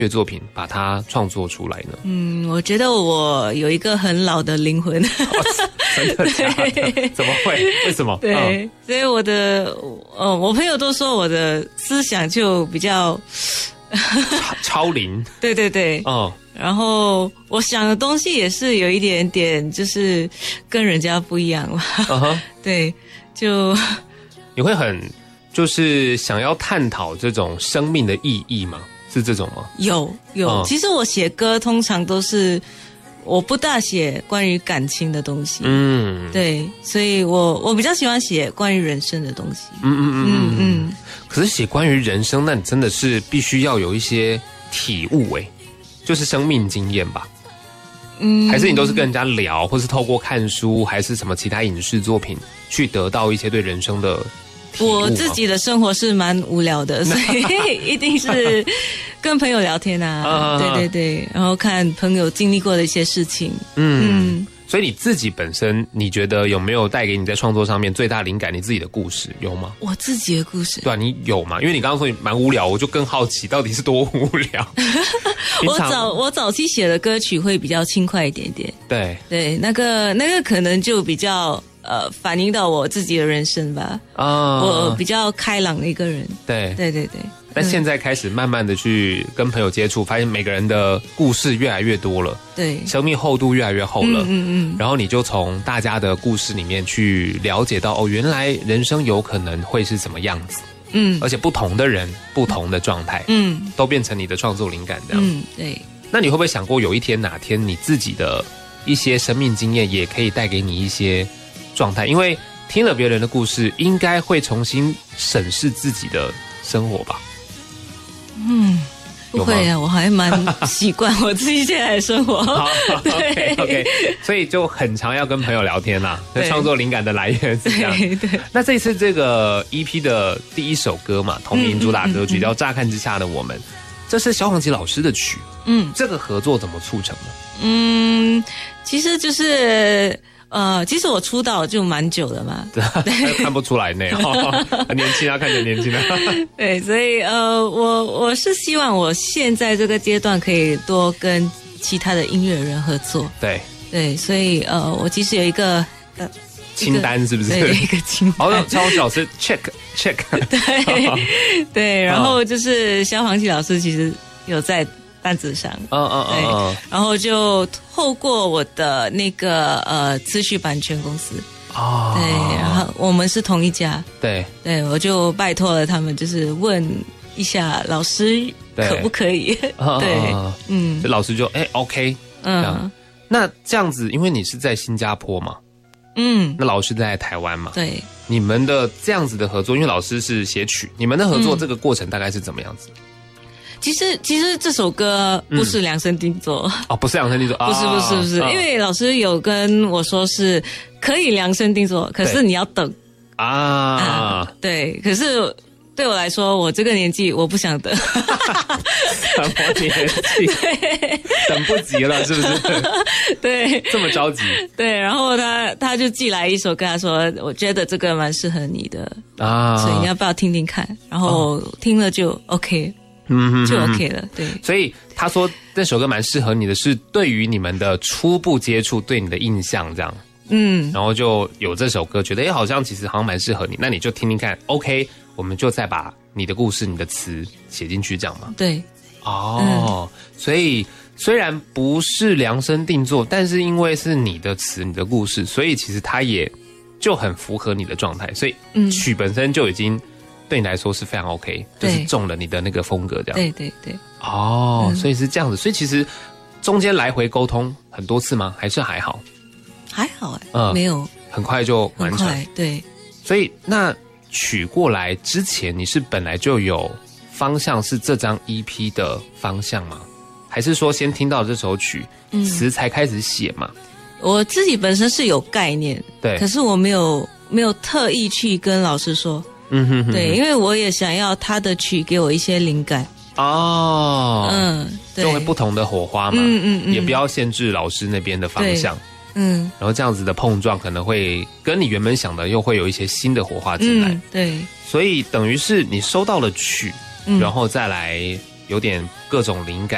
乐作品把它创作出来呢？ 我觉得我有一个很老的灵魂。 真的假的？怎么会？为什么？ 对，所以我朋友都说我的思想就比较超龄。对对对，然后我想的东西也是有一点点，就是跟人家不一样嘛。对，就你会很就是想要探讨这种生命的意义吗？是这种吗？有， 其实我写歌通常都是我不大写关于感情的东西。对，所以我比较喜欢写关于人生的东西。 可是写关于人生，那你真的是必须要有一些体悟就是生命经验吧？还是你都是跟人家聊，或是透过看书，还是什么其他影视作品去得到一些对人生的体悟？ 我自己的生活是蛮无聊的，所以一定是跟朋友聊天啊。对对对，然后看朋友经历过的一些事情。 所以你自己本身，你觉得有没有带给你在创作上面最大灵感？你自己的故事有吗？ 我自己的故事， 对啊，你有吗？因为你刚刚说你蛮无聊，我就更好奇到底是多无聊。 我早期写的歌曲会比较轻快一点点。对，那个可能就比较反映到我自己的人生吧。我比较开朗的一个人。对。 但现在开始慢慢的去跟朋友接触，发现每个人的故事越来越多了，对，生命厚度越来越厚了。然后你就从大家的故事里面去了解到，原来人生有可能会是什么样子。而且不同的人，不同的状态，都变成你的创作灵感这样。 对。 那你会不会想过有一天哪天你自己的一些生命经验也可以带给你一些状态？因为听了别人的故事，应该会重新审视自己的生活吧？ 不会啊，我还蛮习惯我自己现在的生活。 好 ，OK， 所以就很常要跟朋友聊天啦，创作灵感的来源是这样。对。那这次这个 EP 的第一首歌嘛，同名主打歌曲叫《乍看之下的我们》，这是萧煌奇老师的曲。这个合作怎么促成的？ 其实就是其实我出道就蛮久了嘛， 对，看不出来呢，很年轻啊，看起来年轻啊。 对，所以我是希望我现在这个阶段可以多跟其他的音乐人合作。对，所以我其实有一个清单，是不是？ 对，一个清单。 萧煌奇老师 check。 对，然后就是萧煌奇老师其实有在单子上，对，然后就透过我的那个资讯版权公司，对，然后我们是同一家，对，我就拜托了他们，就是问一下老师可不可以，对， 老师就OK，那这样子，因为你是在新加坡嘛，那老师在台湾嘛，对，你们的这样子的合作，因为老师是写曲，你们的合作这个过程大概是怎么样子？ 其实这首歌不是量身定做。 不是量身定做， 不是，因为老师有跟我说是可以量身定做，可是你要等对，可是对我来说，我这个年纪我不想等。 什么年纪？等不及了，是不是？ 对， 这么着急。对， 然后他就寄来一首歌，他说我觉得这个蛮适合你的所以你要不要听听看？然后听了就 OK。就 OK 了，对。所以他说这首歌蛮适合你的，是对于你们的初步接触对你的印象这样。然后就有这首歌，觉得好像其实好像蛮适合你，那你就听听看 ，OK， 我们就再把你的故事、你的词写进去，这样吗？ 对。 所以虽然不是量身定做，但是因为是你的词、你的故事，所以其实它也就很符合你的状态，所以曲本身就已经。对你来说是非常 OK， 就是中了你的那个风格这样。 对。 所以是这样子，所以其实中间来回沟通很多次吗？还是还好？ 还好没有， 很快就完成。 对。 所以那曲过来之前，你是本来就有方向是这张 EP 的方向吗？还是说先听到这首曲，词才开始写嘛？ 我自己本身是有概念，对，可是我没有特意去跟老师说。对，因为我也想要他的曲给我一些灵感对，就会不同的火花嘛，也不要限制老师那边的方向，然后这样子的碰撞可能会跟你原本想的又会有一些新的火花进来， 对， 所以等于是你收到了曲，然后再来有点各种灵感。